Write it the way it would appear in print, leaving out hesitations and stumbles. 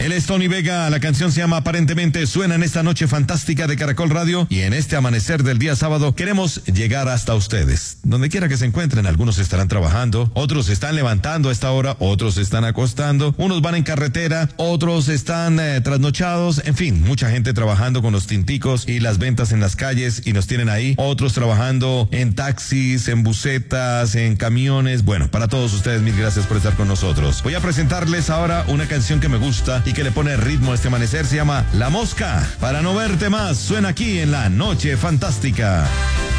Él es Tony Vega, la canción se llama Aparentemente. Suena en esta noche fantástica de Caracol Radio y en este amanecer del día sábado queremos llegar hasta ustedes. Donde quiera que se encuentren, algunos estarán trabajando, otros se están levantando a esta hora, otros se están acostando, unos van en carretera, otros están trasnochados, en fin, mucha gente trabajando con los tinticos y las ventas en las calles y nos tienen ahí, otros trabajando en taxis, en busetas, en camiones. Bueno, para todos ustedes, mil gracias por estar con nosotros. Voy a presentarles ahora una canción que me gusta y que le pone ritmo a este amanecer, se llama La Mosca. Para no verte más, suena aquí en La Noche Fantástica.